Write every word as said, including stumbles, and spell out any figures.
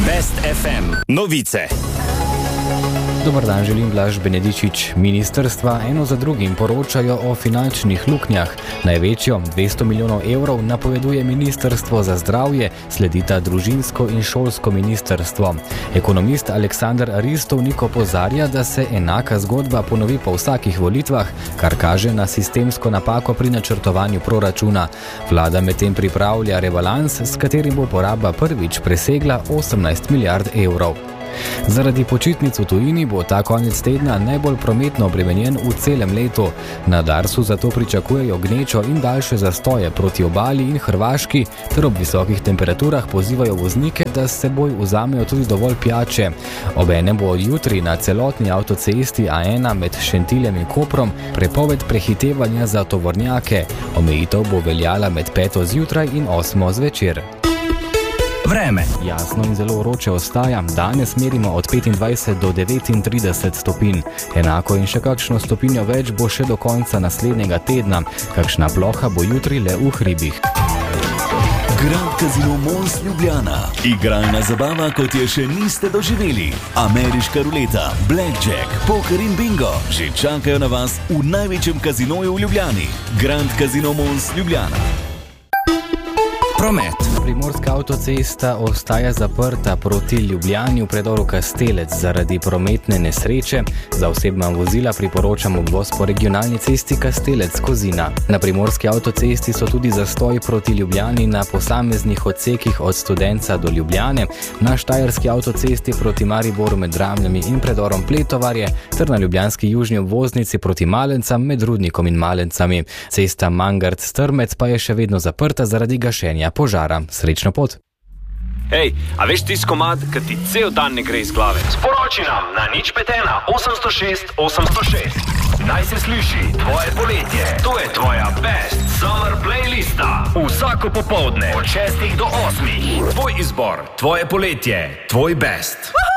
Best ef em novice. Dobar dan, želim Blaž Benedičič. Ministrstva eno za drugim poročajo o finančnih luknjah. Največjo, dvesto milijonov evrov, napoveduje Ministrstvo za zdravje, sledita družinsko in šolsko ministrstvo. Ekonomist Aleksander Aristovnik opozarja, da se enaka zgodba ponovi po vsakih volitvah, kar kaže na sistemsko napako pri načrtovanju proračuna. Vlada medtem pripravlja rebalans, s katerim bo poraba prvič presegla osemnajst milijard evrov. Zaradi počitnic v tujini bo ta konec tedna najbolj prometno obremenjen v celem letu. Na Darsu zato pričakujejo gnečo in daljše zastoje proti obali in Hrvaški, ter ob visokih temperaturah pozivajo voznike, da s seboj vzamejo tudi dovolj pijače. Obenem bo od jutri na celotni avtocesti A ena med Šentiljem in Koprom prepoved prehitevanja za tovornjake. Omejitev bo veljala med peto zjutraj in osmo zvečer. Vreme. Jasno in zelo vroče ostaja. Danes merimo od petindvajset do devetintrideset stopinj. Enako in še kakšno stopinjo več bo še do konca naslednjega tedna. Kakšna ploha bo jutri le v hribih. Grand Casino Mons Ljubljana. Igralna zabava, kot je še niste doživeli. Ameriška ruleta, blackjack, poker in bingo že čakajo na vas v največjem kazinoju v Ljubljani. Grand Casino Mons Ljubljana. Promet. Primorska avtocesta ostaja zaprta proti Ljubljani v predoru Kastelec zaradi prometne nesreče. Za osebna vozila priporočam obvoz po regionalni cesti Kastelec-Kozina. Na primorski avtocesti so tudi zastoji proti Ljubljani na posameznih odsekih od Studenca do Ljubljane, na štajerski avtocesti proti Mariboru med Dramljami in predorom Pletovarje ter na ljubljanski južni obvoznici proti Malencam med Rudnikom in Malencami. Cesta Mangart-Strmec pa je še vedno zaprta zaradi gašenja požara. Srečno pot! Hej, a veš tisto komad, ki ti cel dan ne gre iz glave? Sporoči nam na nič pet ena osemsto šest osemsto šest. Naj se sliši tvoje poletje. To je tvoja Best Summer playlista. Vsako popoldne od šestih do osmih. Tvoj izbor, tvoje poletje, tvoj best.